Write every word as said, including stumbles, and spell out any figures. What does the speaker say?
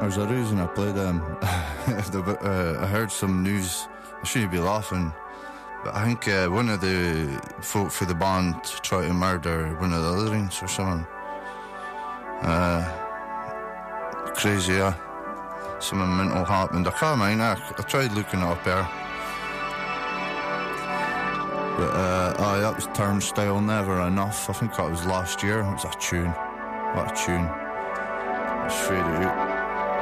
There's a reason I played them. the, uh, I heard some news. I shouldn't be laughing, but I think uh, one of the folk for the band tried to murder one of the Litherings or something. Uh, crazy, yeah. Something mental happened. I can't mind. I, I tried looking it up there. But, uh, oh, that was Turnstile, Never Enough. I think that was last year. It was a tune. What a tune. Straight out.